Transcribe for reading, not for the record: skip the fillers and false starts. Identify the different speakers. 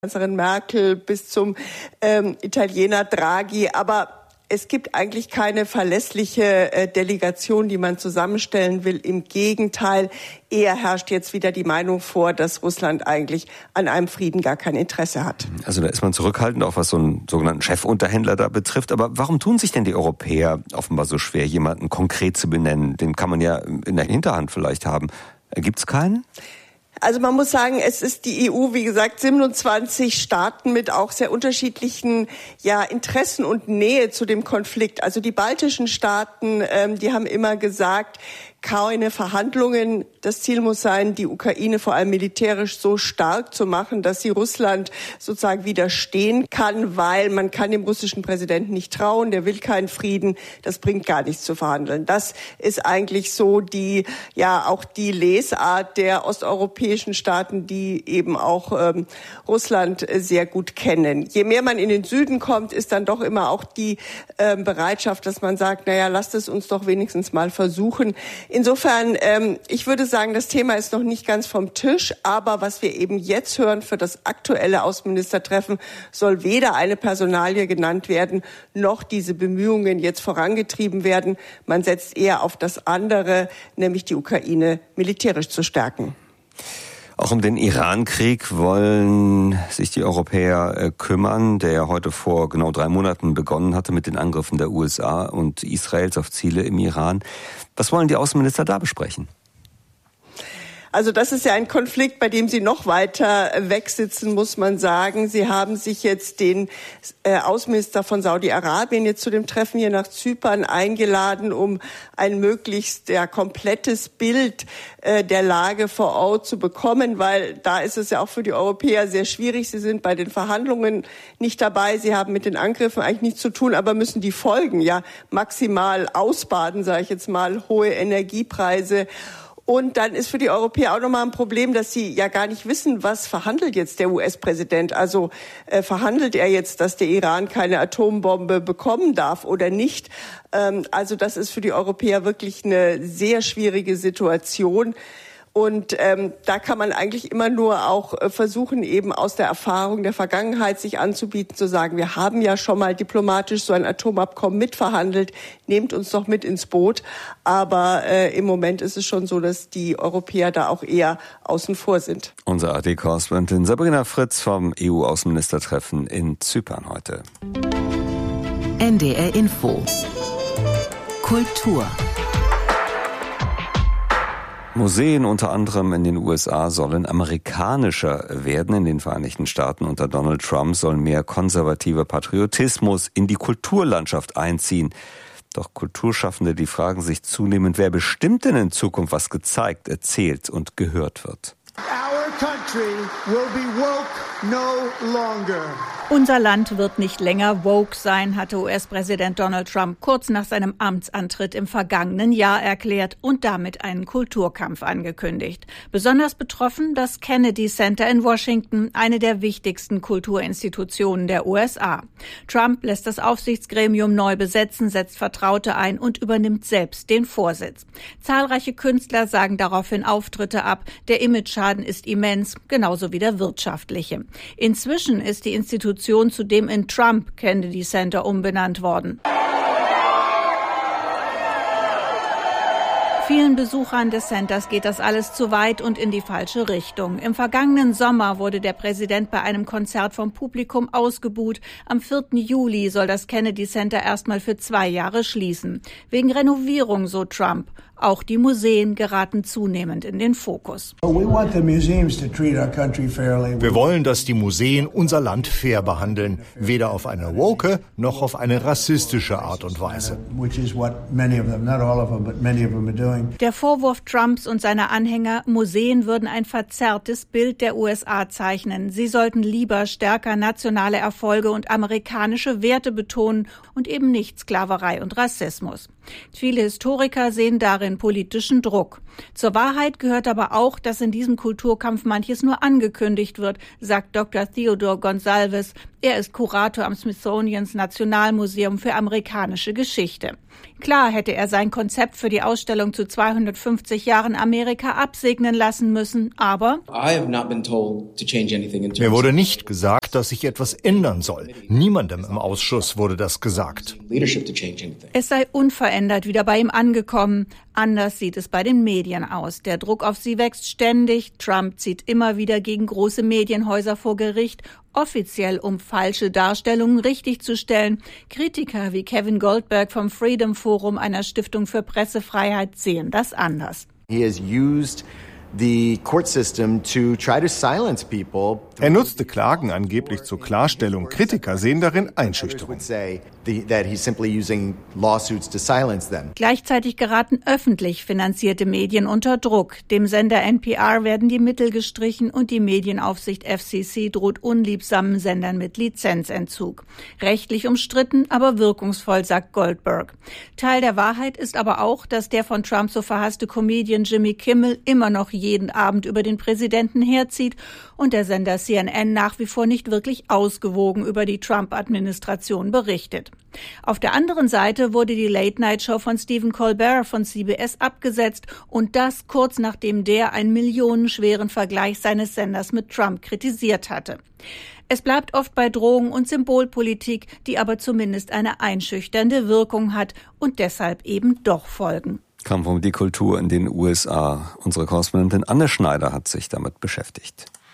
Speaker 1: Kanzlerin Merkel bis zum Italiener Draghi, aber es gibt eigentlich keine verlässliche Delegation, die man zusammenstellen will. Im Gegenteil, eher herrscht jetzt wieder die Meinung vor, dass Russland eigentlich an einem Frieden gar kein Interesse hat.
Speaker 2: Also da ist man zurückhaltend, auch was so einen sogenannten Chefunterhändler da betrifft. Aber warum tun sich denn die Europäer offenbar so schwer, jemanden konkret zu benennen? Den kann man ja in der Hinterhand vielleicht haben. Gibt's keinen?
Speaker 1: Also man muss sagen, es ist die EU, wie gesagt, 27 Staaten mit auch sehr unterschiedlichen Interessen und Nähe zu dem Konflikt. Also die baltischen Staaten, die haben immer gesagt, keine Verhandlungen. Das Ziel muss sein, die Ukraine vor allem militärisch so stark zu machen, dass sie Russland sozusagen widerstehen kann, weil man kann dem russischen Präsidenten nicht trauen, der will keinen Frieden, das bringt gar nichts zu verhandeln. Das ist eigentlich so auch die Lesart der osteuropäischen Staaten, die eben auch Russland sehr gut kennen. Je mehr man in den Süden kommt, ist dann doch immer auch die Bereitschaft, dass man sagt, lasst es uns doch wenigstens mal versuchen. Insofern, ich würde sagen, das Thema ist noch nicht ganz vom Tisch, aber was wir eben jetzt hören für das aktuelle Außenministertreffen, soll weder eine Personalie genannt werden, noch diese Bemühungen jetzt vorangetrieben werden. Man setzt eher auf das andere, nämlich die Ukraine militärisch zu stärken.
Speaker 2: Auch um den Iran-Krieg wollen sich die Europäer kümmern, der ja heute vor genau 3 Monaten begonnen hatte mit den Angriffen der USA und Israels auf Ziele im Iran. Was wollen die Außenminister da besprechen?
Speaker 1: Also das ist ja ein Konflikt, bei dem Sie noch weiter wegsitzen, muss man sagen. Sie haben sich jetzt den Außenminister von Saudi-Arabien jetzt zu dem Treffen hier nach Zypern eingeladen, um ein möglichst komplettes Bild der Lage vor Ort zu bekommen, weil da ist es ja auch für die Europäer sehr schwierig. Sie sind bei den Verhandlungen nicht dabei. Sie haben mit den Angriffen eigentlich nichts zu tun, aber müssen die Folgen maximal ausbaden, sage ich jetzt mal, hohe Energiepreise. Und dann ist für die Europäer auch nochmal ein Problem, dass sie ja gar nicht wissen, was verhandelt jetzt der US-Präsident. Also verhandelt er jetzt, dass der Iran keine Atombombe bekommen darf oder nicht? Also das ist für die Europäer wirklich eine sehr schwierige Situation. Und da kann man eigentlich immer nur auch versuchen, eben aus der Erfahrung der Vergangenheit sich anzubieten, zu sagen, wir haben ja schon mal diplomatisch so ein Atomabkommen mitverhandelt, nehmt uns doch mit ins Boot. Aber im Moment ist es schon so, dass die Europäer da auch eher außen vor sind.
Speaker 2: Unsere ARD-Korrespondentin Sabrina Fritz vom EU-Außenministertreffen in Zypern heute.
Speaker 3: NDR Info. Kultur.
Speaker 2: Museen unter anderem in den USA sollen amerikanischer werden. In den Vereinigten Staaten unter Donald Trump soll mehr konservativer Patriotismus in die Kulturlandschaft einziehen. Doch Kulturschaffende, die fragen sich zunehmend, wer bestimmt denn in Zukunft, was gezeigt, erzählt und gehört wird.
Speaker 4: Our country will be woke no longer.
Speaker 5: Unser Land wird nicht länger woke sein, hatte US-Präsident Donald Trump kurz nach seinem Amtsantritt im vergangenen Jahr erklärt und damit einen Kulturkampf angekündigt. Besonders betroffen das Kennedy Center in Washington, eine der wichtigsten Kulturinstitutionen der USA. Trump lässt das Aufsichtsgremium neu besetzen, setzt Vertraute ein und übernimmt selbst den Vorsitz. Zahlreiche Künstler sagen daraufhin Auftritte ab. Der Imageschaden ist immens, genauso wie der wirtschaftliche. Inzwischen ist die Institution zudem in Trump Kennedy Center umbenannt worden. Vielen Besuchern des Centers geht das alles zu weit und in die falsche Richtung. Im vergangenen Sommer wurde der Präsident bei einem Konzert vom Publikum ausgebuht. Am 4. Juli soll das Kennedy Center erstmal für 2 Jahre schließen. Wegen Renovierung, so Trump. Auch die Museen geraten zunehmend in den Fokus.
Speaker 6: Wir wollen, dass die Museen unser Land fair behandeln, weder auf eine woke noch auf eine rassistische Art und Weise.
Speaker 5: Der Vorwurf Trumps und seiner Anhänger, Museen würden ein verzerrtes Bild der USA zeichnen. Sie sollten lieber stärker nationale Erfolge und amerikanische Werte betonen und eben nicht Sklaverei und Rassismus. Viele Historiker sehen darin speziellen politischen Druck. Zur Wahrheit gehört aber auch, dass in diesem Kulturkampf manches nur angekündigt wird, sagt Dr. Theodore Gonsalves. Er ist Kurator am Smithsonians Nationalmuseum für amerikanische Geschichte. Klar hätte er sein Konzept für die Ausstellung zu 250 Jahren Amerika absegnen lassen müssen, aber
Speaker 6: mir wurde nicht gesagt, dass sich etwas ändern soll. Niemandem im Ausschuss wurde das gesagt.
Speaker 5: Es sei unverändert wieder bei ihm angekommen. Anders sieht es bei den Medien aus. Der Druck auf sie wächst ständig. Trump zieht immer wieder gegen große Medienhäuser vor Gericht, offiziell um falsche Darstellungen richtigzustellen. Kritiker wie Kevin Goldberg vom Freedom Forum, einer Stiftung für Pressefreiheit, sehen das anders.
Speaker 7: Er nutzte Klagen angeblich zur Klarstellung. Kritiker sehen darin Einschüchterung.
Speaker 5: Gleichzeitig geraten öffentlich finanzierte Medien unter Druck. Dem Sender NPR werden die Mittel gestrichen und die Medienaufsicht FCC droht unliebsamen Sendern mit Lizenzentzug. Rechtlich umstritten, aber wirkungsvoll, sagt Goldberg. Teil der Wahrheit ist aber auch, dass der von Trump so verhasste Comedian Jimmy Kimmel immer noch jeden Abend über den Präsidenten herzieht und der Sender CNN nach wie vor nicht wirklich ausgewogen über die Trump-Administration berichtet. Auf der anderen Seite wurde die Late-Night-Show von Stephen Colbert von CBS abgesetzt und das kurz nachdem der einen millionenschweren Vergleich seines Senders mit Trump kritisiert hatte. Es bleibt oft bei Drohungen und Symbolpolitik, die aber zumindest eine einschüchternde Wirkung hat und deshalb eben doch folgen.
Speaker 2: Kampf um die Kultur in den USA. Unsere Korrespondentin Anne Schneider hat sich damit beschäftigt.